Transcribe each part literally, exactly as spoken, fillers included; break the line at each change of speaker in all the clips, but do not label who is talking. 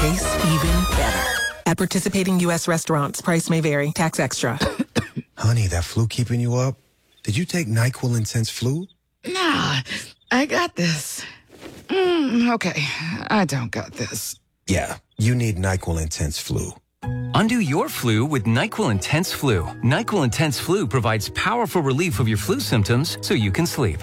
tastes even better. At participating U S restaurants, price may vary. Tax extra.
Honey, that flu keeping you up? Did you take NyQuil Intense Flu?
Nah, I got this. Mm, okay, I don't got this.
Yeah, you need NyQuil Intense Flu.
Undo your flu with NyQuil Intense Flu. NyQuil Intense Flu provides powerful relief of your flu symptoms so you can sleep.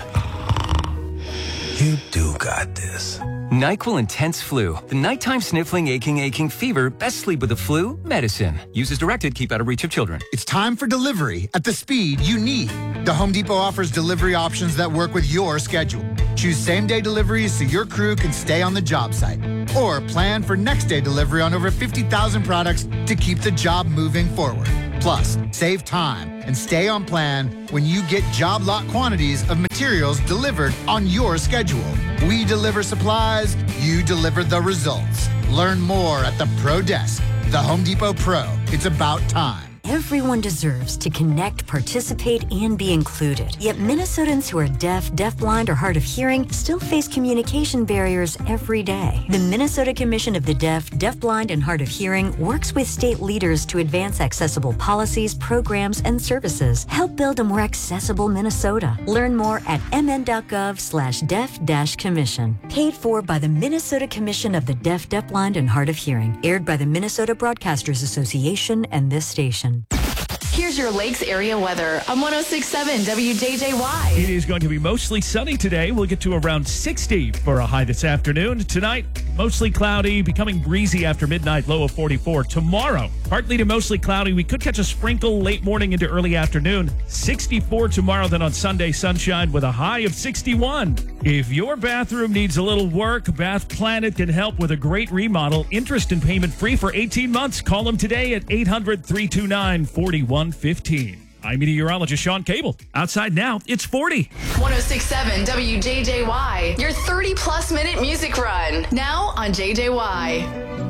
You do got this.
NyQuil Intense Flu. The nighttime sniffling, aching, aching fever. Best sleep with the flu medicine. Use as directed. Keep out of reach of children.
It's time for delivery at the speed you need. The Home Depot offers delivery options that work with your schedule. Choose same-day deliveries so your crew can stay on the job site. Or plan for next-day delivery on over fifty thousand products to keep the job moving forward. Plus, save time and stay on plan when you get job lot quantities of materials delivered on your schedule. We deliver supplies, you deliver the results. Learn more at the Pro Desk. The Home Depot Pro. It's about time.
Everyone deserves to connect, participate, and be included. Yet Minnesotans who are deaf, deafblind, or hard of hearing still face communication barriers every day. The Minnesota Commission of the Deaf, Deafblind, and Hard of Hearing works with state leaders to advance accessible policies, programs, and services. Help build a more accessible Minnesota. Learn more at mn.gov slash deaf dash commission. Paid for by the Minnesota Commission of the Deaf, Deafblind, and Hard of Hearing. Aired by the Minnesota Broadcasters Association and this station.
Here's your Lakes area weather on one oh six point seven W J J Y.
It is going to be mostly sunny today. We'll get to around sixty for a high this afternoon. Tonight, mostly cloudy, becoming breezy after midnight, low of forty-four. Tomorrow, partly to mostly cloudy. We could catch a sprinkle late morning into early afternoon. sixty-four tomorrow, then on Sunday, sunshine with a high of sixty-one. If your bathroom needs a little work, Bath Planet can help with a great remodel. Interest and payment free for eighteen months. Call them today at eight hundred, three two nine, four one one five. I'm meteorologist Sean Cable. Outside now, it's forty.
one oh six point seven W J J Y, your thirty-plus minute music run. Now on J J Y.